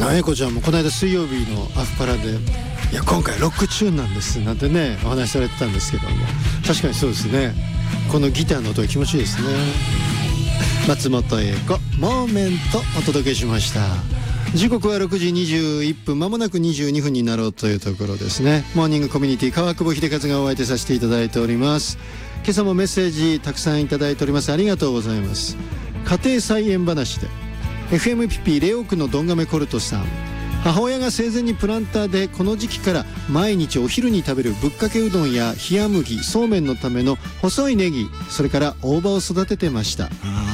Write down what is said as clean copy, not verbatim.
英子ちゃんもこの間水曜日のアフパラでいや今回ロックチューンなんですなんてねお話しされてたんですけども、確かにそうですね。このギターの音が気持ちいいですね。松本英子モーメントお届けしました。時刻は6時21分、間もなく22分になろうというところですね。モーニングコミュニティ川久保秀和がお相手させていただいております。今朝もメッセージたくさんいただいております。ありがとうございます。家庭菜園話で FM ピピレオ区のどんがめコルトさん、母親が生前にプランターでこの時期から毎日お昼に食べるぶっかけうどんや冷麦そうめんのための細いネギ、それから大葉を育ててました。